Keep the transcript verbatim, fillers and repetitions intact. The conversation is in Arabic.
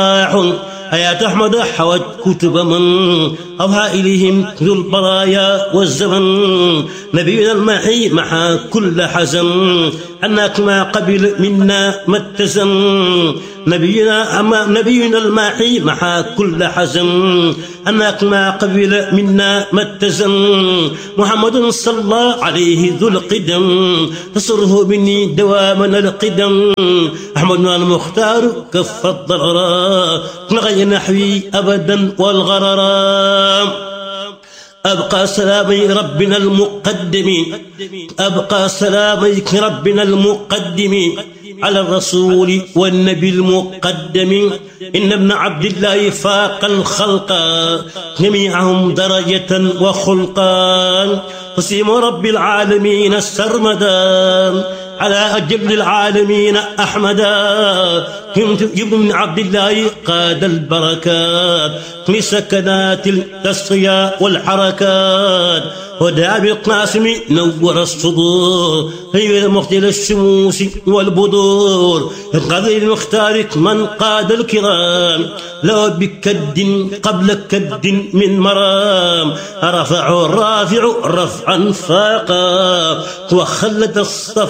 آيات أحمد حوت كتب من أوحى إليهم ذو البرايا والزمن. نبينا المحي محى كل حزن أنك ما قبل منا ما اتزن. نبينا أما نبينا الماحي محى كل حزن أنك ما قبل منا ما اتزن. محمد صلى عليه ذو القدم تصره مني دواما القدم. أحمدنا المختار كف الضرر نغي نحوي أبدا والغرر. أبقى سلامي ربنا المقدم أبقى سلامي ربنا المقدم على الرسول والنبي المقدم. إن ابن عبد الله فاق الخلق جميعهم درجة وخلقا. قسم رب العالمين السرمدا على أجل العالمين أحمدا. ابن عبد الله قاد البركات لسكنات التصفية والحركات. ودعا بالقاسم نور الصدور غير مختل الشموس والبدور. قضي المختار من قاد الكرام لو بكد قبل كد من مرام. رفع الرافع رفعا فاقا وخلد الصف